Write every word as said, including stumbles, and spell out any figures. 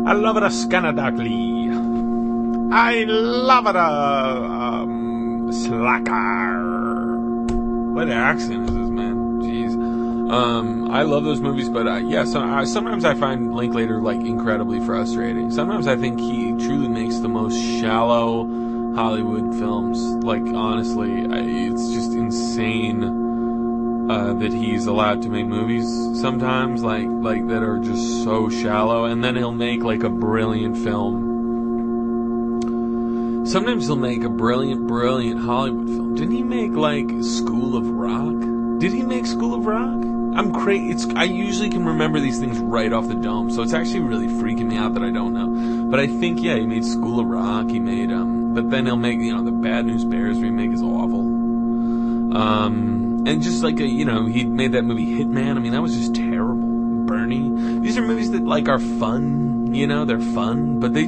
I love it a Scanadagly. I love it a um, Slacker. What accent is this, man? Jeez. Um, I love those movies, but uh, yeah, so, uh, sometimes I find Linklater like incredibly frustrating. Sometimes I think he truly makes the most shallow Hollywood films. Like honestly, I, it's just insane. Uh, that he's allowed to make movies sometimes, like, like, that are just so shallow, and then he'll make, like, a brilliant film. Sometimes he'll make a brilliant, brilliant Hollywood film. Didn't he make, like, School of Rock? Did he make School of Rock? I'm crazy. It's, I usually can remember these things right off the dome, so it's actually really freaking me out that I don't know. But I think, yeah, he made School of Rock, he made, um, but then he'll make, you know, the Bad News Bears remake is awful. Um... And just like, a, you know, he made that movie Hitman. I mean, that was just terrible. Bernie. These are movies that, like, are fun, you know, they're fun, but they